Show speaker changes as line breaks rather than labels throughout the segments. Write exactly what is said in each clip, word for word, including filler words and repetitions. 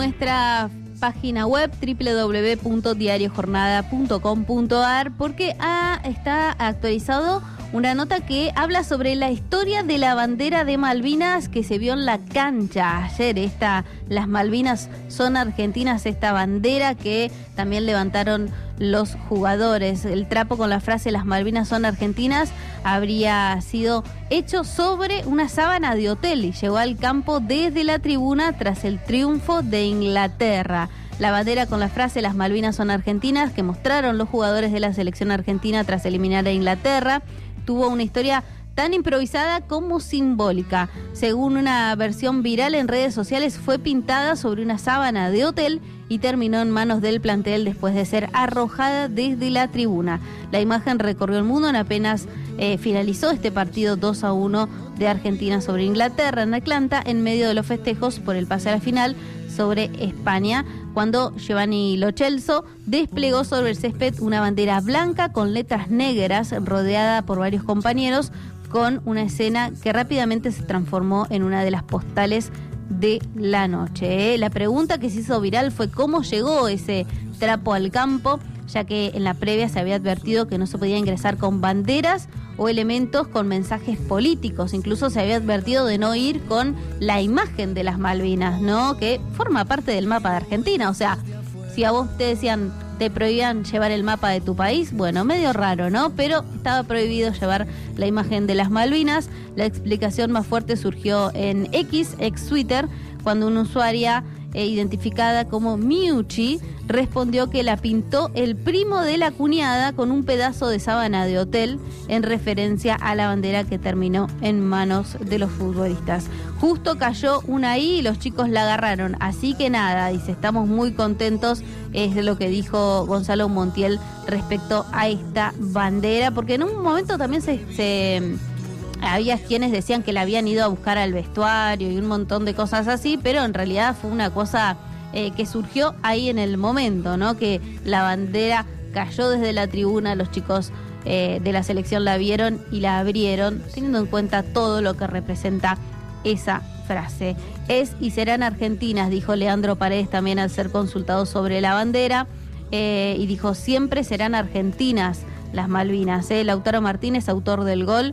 nuestra página web doble u doble u doble u punto diario jornada punto com punto a r porque ah, está actualizado una nota que habla sobre la historia de la bandera de Malvinas que se vio en la cancha ayer. Esta, las Malvinas son argentinas, esta bandera que también levantaron los jugadores. El trapo con la frase "las Malvinas son argentinas" habría sido hecho sobre una sábana de hotel y llegó al campo desde la tribuna tras el triunfo de Inglaterra. La bandera con la frase "las Malvinas son argentinas" que mostraron los jugadores de la selección argentina tras eliminar a Inglaterra tuvo una historia tan improvisada como simbólica. Según una versión viral en redes sociales, fue pintada sobre una sábana de hotel y terminó en manos del plantel después de ser arrojada desde la tribuna. La imagen recorrió el mundo en apenas eh, finalizó este partido dos a uno de Argentina sobre Inglaterra en Atlanta, en medio de los festejos por el pase a la final sobre España, cuando Giovanni Lo Celso desplegó sobre el césped una bandera blanca con letras negras rodeada por varios compañeros, con una escena que rápidamente se transformó en una de las postales de la noche. ¿eh? La pregunta que se hizo viral fue cómo llegó ese trapo al campo, ya que en la previa se había advertido que no se podía ingresar con banderas o elementos con mensajes políticos. Incluso se había advertido de no ir con la imagen de las Malvinas, ¿no? Que forma parte del mapa de Argentina. O sea, si a vos te decían, te prohibían llevar el mapa de tu país, bueno, medio raro, ¿no? Pero estaba prohibido llevar la imagen de las Malvinas. La explicación más fuerte surgió en X, ex Twitter, cuando una usuaria eh, identificada como Miuchi respondió que la pintó el primo de la cuñada con un pedazo de sábana de hotel en referencia a la bandera que terminó en manos de los futbolistas. Justo cayó una ahí y los chicos la agarraron, así que nada, dice, estamos muy contentos, es lo que dijo Gonzalo Montiel respecto a esta bandera, porque en un momento también se... se había quienes decían que la habían ido a buscar al vestuario y un montón de cosas así, pero en realidad fue una cosa eh, que surgió ahí en el momento, ¿no? Que la bandera cayó desde la tribuna, los chicos eh, de la selección la vieron y la abrieron, teniendo en cuenta todo lo que representa esa frase. Es y serán argentinas, dijo Leandro Paredes también al ser consultado sobre la bandera, eh, y dijo, siempre serán argentinas las Malvinas. ¿eh? Lautaro Martínez, autor del gol,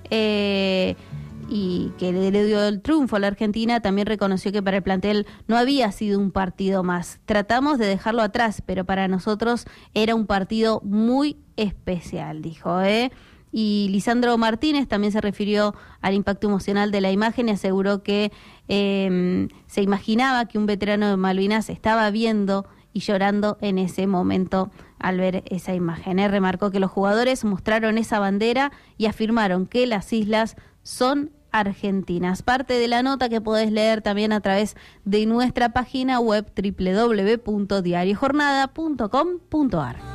Eh, y que le dio el triunfo a la Argentina, también reconoció que para el plantel no había sido un partido más. Tratamos de dejarlo atrás, pero para nosotros era un partido muy especial, dijo. ¿eh? Y Lisandro Martínez también se refirió al impacto emocional de la imagen y aseguró que eh, se imaginaba que un veterano de Malvinas estaba viendo y llorando en ese momento al ver esa imagen. ¿eh? Remarcó que los jugadores mostraron esa bandera y afirmaron que las islas son argentinas. Parte de la nota que podés leer también a través de nuestra página web doble u doble u doble u punto diario jornada punto com punto a r.